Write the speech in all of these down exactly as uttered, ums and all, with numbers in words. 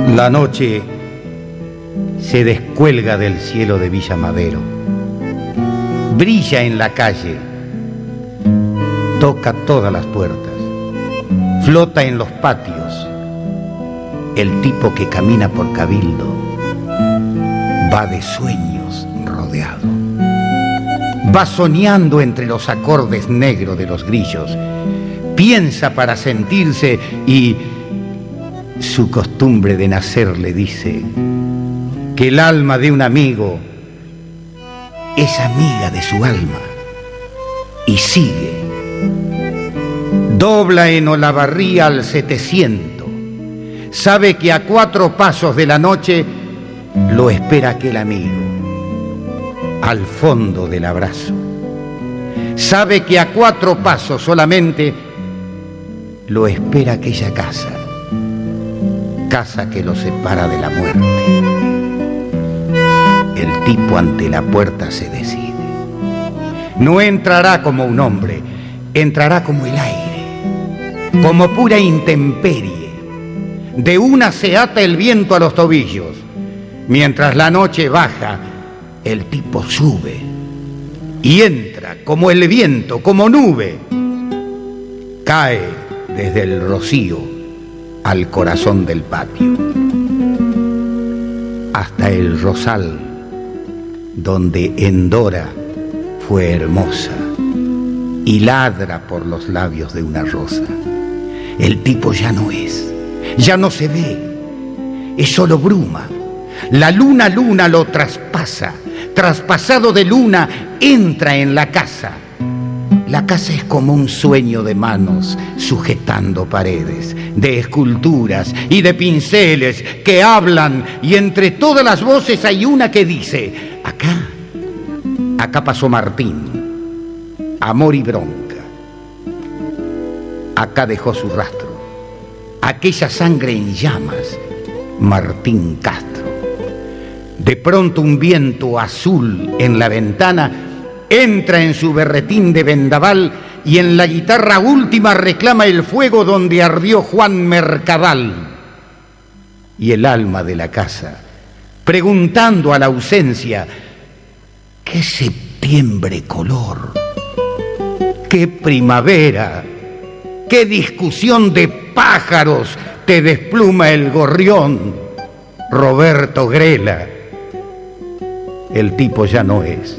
La noche se descuelga del cielo de Villa Madero, brilla en la calle, toca todas las puertas, flota en los patios. El tipo que camina por Cabildo va de sueños rodeado, va soñando entre los acordes negros de los grillos, piensa para sentirse y su costumbre de nacer le dice que el alma de un amigo es amiga de su alma y sigue. Dobla en Olavarría al setecientos, sabe que a cuatro pasos de la noche lo espera aquel amigo, al fondo del abrazo. Sabe que a cuatro pasos solamente lo espera aquella casa, casa que lo separa de la muerte. El tipo ante la puerta se decide. No entrará como un hombre, entrará como el aire, como pura intemperie. De una se ata el viento a los tobillos. Mientras la noche baja, el tipo sube y entra como el viento, como nube. Cae desde el rocío al corazón del patio, hasta el rosal donde Endora fue hermosa y ladra por los labios de una rosa. El tipo ya no es, ya no se ve, es solo bruma. La luna luna lo traspasa, traspasado de luna entra en la casa. La casa es como un sueño de manos sujetando paredes, de esculturas y de pinceles que hablan, y entre todas las voces hay una que dice: acá, acá pasó Martín, amor y bronca. Acá dejó su rastro, aquella sangre en llamas, Martín Castro. De pronto un viento azul en la ventana entra en su berretín de vendaval y en la guitarra última reclama el fuego donde ardió Juan Mercadal. Y el alma de la casa, preguntando a la ausencia: ¿qué septiembre color? ¿Qué primavera? ¿Qué discusión de pájaros te despluma el gorrión? Roberto Grela. El tipo ya no es,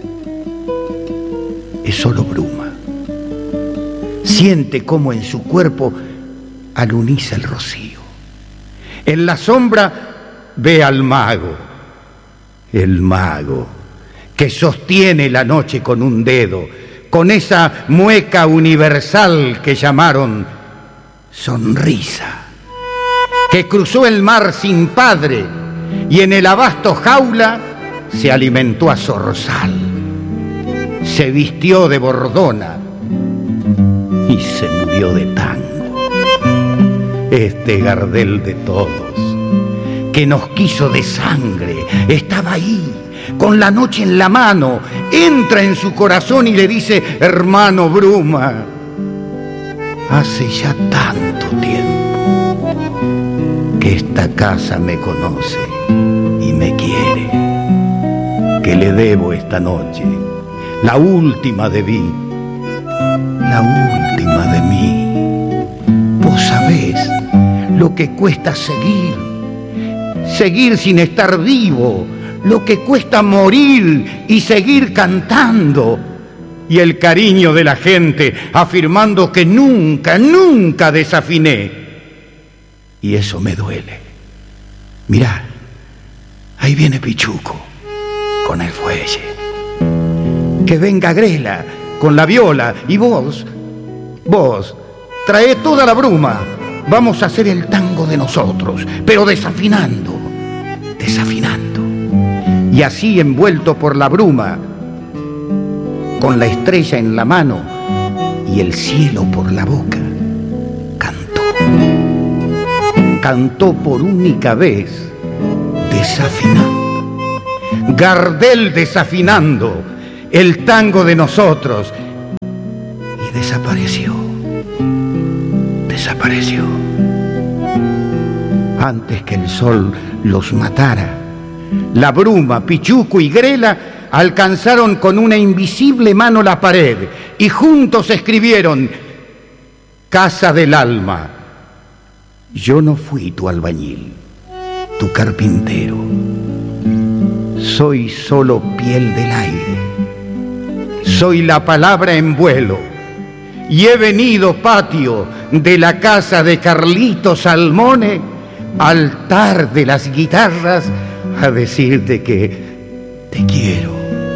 es solo bruma. Siente cómo en su cuerpo aluniza el rocío. En la sombra ve al mago, el mago que sostiene la noche con un dedo, con esa mueca universal que llamaron sonrisa, que cruzó el mar sin padre y en el abasto jaula se alimentó a zorzal. Se vistió de bordona y se murió de tango. Este Gardel de todos, que nos quiso de sangre, estaba ahí, con la noche en la mano, entra en su corazón y le dice: hermano Bruma, hace ya tanto tiempo que esta casa me conoce y me quiere, que le debo esta noche la última de mí, la última de mí. Vos sabés lo que cuesta seguir, seguir sin estar vivo, lo que cuesta morir y seguir cantando, y el cariño de la gente afirmando que nunca, nunca desafiné. Y eso me duele. Mirá, ahí viene Pichuco con el fuelle. Que venga Grela con la viola y vos, vos, trae toda la bruma. Vamos a hacer el tango de nosotros, pero desafinando, desafinando. Y así, envuelto por la bruma, con la estrella en la mano y el cielo por la boca, cantó. Cantó por única vez, desafinando. Gardel desafinando el tango de nosotros, y desapareció, desapareció. antes que el sol los matara. La bruma, Pichuco y Grela alcanzaron con una invisible mano la pared y juntos escribieron: Casa del alma. Yo no fui tu albañil, tu carpintero. Soy solo piel del aire. Soy la palabra en vuelo. Y he venido, patio, de la casa de Carlito Salmone, altar de las guitarras, a decirte que te quiero.